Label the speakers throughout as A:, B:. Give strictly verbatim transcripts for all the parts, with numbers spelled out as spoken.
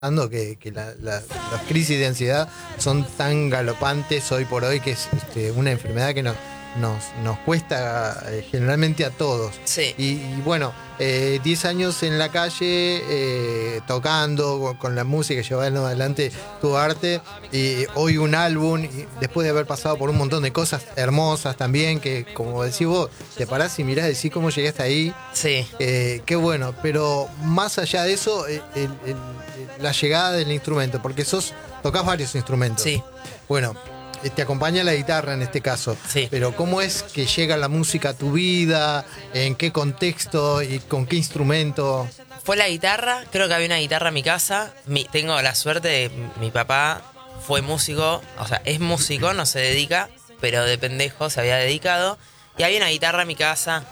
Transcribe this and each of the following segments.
A: que, que la, la, las crisis de ansiedad son tan galopantes hoy por hoy que es este, una enfermedad que nos, nos, nos cuesta eh, generalmente a todos.
B: Sí.
A: Y, y bueno, diez eh, años en la calle, eh, tocando con la música, llevando adelante tu arte, y hoy un álbum, y después de haber pasado por un montón de cosas hermosas también, que como decís vos, te parás y mirás y decís cómo llegaste ahí.
B: Sí.
A: Eh, qué bueno, pero más allá de eso, el, el, el, la llegada del instrumento, porque sos tocás varios instrumentos.
B: Sí.
A: Bueno, te acompaña la guitarra en este caso.
B: Sí.
A: Pero ¿cómo es que llega la música a tu vida? ¿En qué contexto? ¿Y con qué instrumento?
B: Fue la guitarra, creo que había una guitarra en mi casa. Mi, tengo la suerte de mi papá fue músico, o sea, es músico, no se dedica, pero de pendejo se había dedicado. Y había una guitarra en mi casa.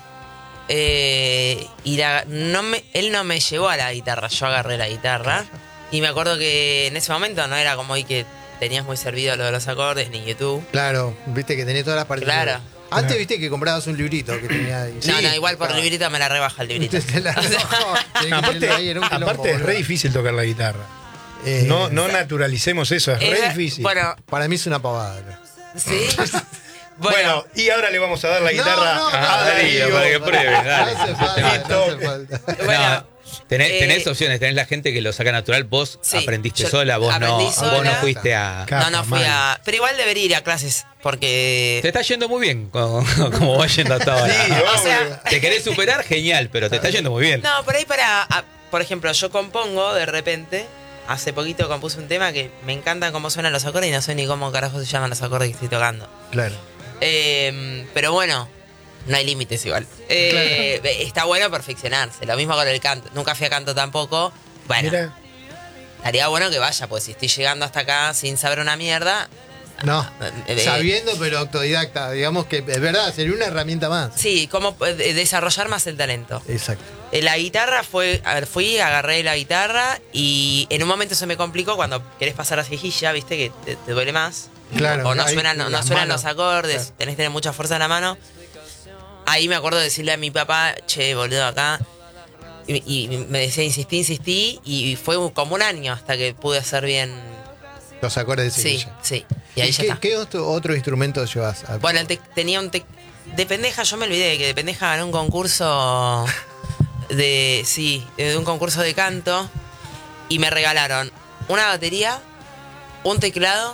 B: Eh, y la, no me, él no me llevó a la guitarra, yo agarré la guitarra. Y me acuerdo que en ese momento no era como hoy que tenías muy servido lo de los acordes, ni YouTube.
A: Claro, viste que tenías todas las partituras.
B: Claro.
A: Antes
C: Claro.
A: viste que comprabas un librito que tenía ahí.
B: No,
A: Sí,
B: no, igual por
A: claro.
B: librito me la rebaja el librito.
A: Te la rebajó.
C: No, aparte,
A: Ahí era un quilombo,
C: aparte es re
A: boludo.
C: difícil tocar la guitarra.
A: Eh,
C: No, no naturalicemos eso, es re
B: Era-
C: difícil.
B: Bueno,
A: Para mí es una pavada.
B: sí.
C: Bueno,
B: Bueno,
C: y ahora le vamos a dar la guitarra
A: No, no,
C: a
A: no,
C: Darío.
A: no,
D: para que pruebe, dale.
A: No hace falta,
C: Listo.
A: no hace falta.
B: bueno.
D: No, tenés,
B: eh,
D: tenés opciones, tenés la gente que lo saca natural, vos
B: Sí,
D: aprendiste
B: yo
D: sola, vos no,
B: aprendí
D: vos
B: sola.
D: no fuiste a...
B: No, no fui
C: mal.
B: a... Pero igual debería ir a clases, porque...
D: Te está yendo muy bien, como, como va yendo hasta ahora.
C: Sí,
B: O sea,
C: obvio.
D: Te querés superar, genial, pero te está yendo muy bien.
B: no, por ahí para... a- por ejemplo, yo compongo de repente... Hace poquito compuse un tema que me encantan cómo suenan los acordes y no sé ni cómo carajo se llaman los acordes que estoy tocando.
A: Claro.
B: Eh, pero bueno, no hay límites igual. Eh, Está bueno perfeccionarse. Lo mismo con el canto. Nunca fui a canto tampoco. Bueno,
C: Mira,
B: estaría bueno que vaya, pues si estoy llegando hasta acá sin saber una mierda.
A: No,
B: eh,
A: sabiendo pero autodidacta, digamos que es verdad, sería una herramienta más.
B: Sí, cómo eh, desarrollar más el talento.
A: Exacto.
B: Eh, La guitarra fue, a ver, fui, agarré la guitarra y en un momento se me complicó cuando querés pasar a cejilla, viste, que te, te duele más.
A: Claro,
B: O no
A: ahí
B: suenan, no, no
A: las
B: suenan
A: manos.
B: los acordes,
A: Claro.
B: tenés que tener mucha fuerza en la mano. Ahí me acuerdo de decirle a mi papá, che, boludo, acá. Y, y me decía, insistí, insistí, y fue como un año hasta que pude hacer bien.
A: Los acordes de
B: Sí,
A: Sevilla.
B: sí. Y ahí ya
A: qué,
B: está.
A: ¿Qué otro, otro instrumento llevas? Ah,
B: Bueno, el tec- tenía un tec- de pendeja, yo me olvidé que de pendeja gané un concurso de. Sí, de un concurso de canto. Y me regalaron una batería, un teclado,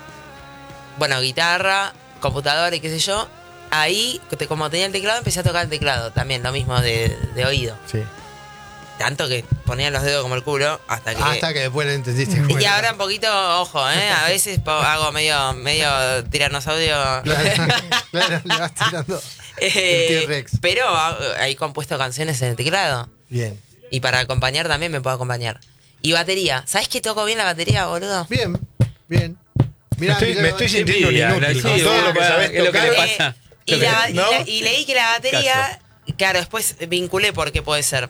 B: bueno, guitarra, computadora y qué sé yo. Ahí, te- como tenía el teclado, empecé a tocar el teclado también, lo mismo de, de oído.
A: sí.
B: Tanto que ponía los dedos como el culo hasta que.
A: Hasta que después lo entendiste.
B: Y ahora un poquito, ojo, ¿eh? A veces po- hago medio, medio tiranosaurio.
A: Claro, claro, le vas tirando
B: Eh,
A: el T-Rex.
B: pero ah, he compuesto canciones en el teclado.
A: Bien.
B: Y para acompañar también me puedo acompañar. Y batería. ¿Sabes que toco bien la batería, boludo?
A: Bien, bien. Mirá,
C: me estoy,
A: mirá,
C: me estoy
A: qué
C: sintiendo un
D: envidia,
C: inútil
D: sí,
C: con todo lo que
D: bueno,
C: sabés
D: es lo que
C: tocar.
D: le pasa.
B: y, la- y
C: ¿no?
B: la- y leí que la batería, claro, después vinculé por qué puede ser.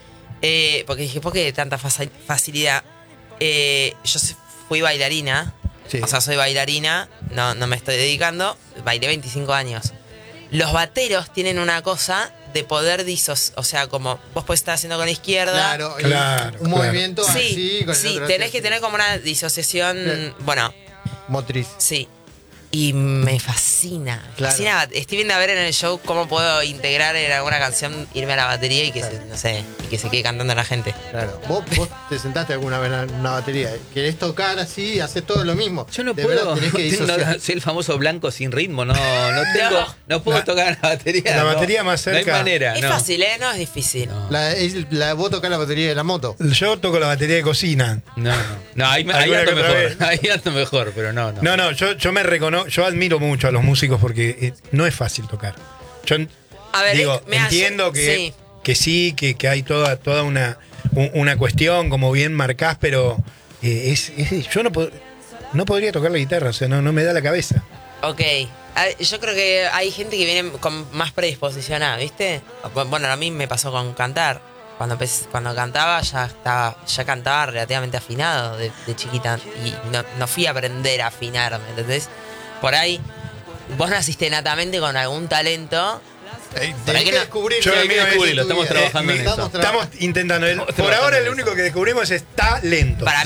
B: Eh, porque dije, ¿por qué tanta faci- facilidad? Eh, yo se- fui bailarina,
A: Sí.
B: o sea, soy bailarina, no, no me estoy dedicando, bailé veinticinco años. Los bateros tienen una cosa de poder disos, o sea, como vos podés estar haciendo con la izquierda.
A: Claro, y
C: Claro,
A: un
C: claro.
A: movimiento
B: Sí,
A: así. Con el
B: sí,
A: otro
B: tenés
A: así.
B: que tener como una disociación,
A: Claro.
B: bueno,
A: Motriz.
B: sí. Y me fascina, me
A: Claro.
B: fascina. Estoy viendo a ver en el show cómo puedo integrar en alguna canción, irme a la batería y que se, no sé, y que se quede cantando la gente.
A: Claro. ¿Vos, vos te sentaste alguna vez en una batería. ¿Querés tocar así? Haces todo lo mismo.
D: Yo no
A: De
D: puedo,
A: verdad, tenés que
D: no,
A: disociar.
D: soy el famoso blanco sin ritmo, no, no tengo,
B: No.
D: no puedo
C: La-
D: tocar la batería.
C: la
D: no.
C: batería más
D: No hay
C: cerca.
D: manera,
B: Es
D: no.
B: fácil, ¿eh? No es difícil.
D: No.
A: La, es- la, vos tocás la batería de la moto.
C: Yo toco la batería de cocina.
D: No, no, no, ahí, me- ahí
C: Alguna
D: ando
C: que otra
D: mejor,
C: vez.
D: ahí ando mejor, pero no, no.
C: No, no, yo, yo me reconozco, yo admiro mucho a los músicos porque eh, no es fácil tocar. Yo en-
B: A ver,
C: digo,
B: eh, me
C: entiendo
B: hace-
C: que
B: sí.
C: que sí, que, que hay toda, toda una, un- una cuestión, como bien marcás, pero eh, es, es- yo no, pod- no podría tocar la guitarra, o sea, no, no me da la cabeza.
B: Ok. Ah, Yo creo que hay gente que viene con más predisposición a, ¿viste? Bueno, a mí me pasó con cantar. Cuando empecé- cuando cantaba ya estaba, ya cantaba relativamente afinado de, de chiquita. Y no, no fui a aprender a afinar, ¿me entendés? Por ahí, vos naciste natamente con algún talento
A: Eh,
B: Por
A: tenés
B: ahí que
A: que
B: no-
A: descubrir.
C: Yo
A: qué
C: el mío
A: es
C: es-
A: tu
D: lo estamos
A: vida.
D: trabajando en
A: Estamos
D: eso.
A: tra-
C: Estamos intentando. el- por
D: trabajando
C: ahora
D: en
C: lo
D: eso.
C: único que descubrimos es talento.
B: Para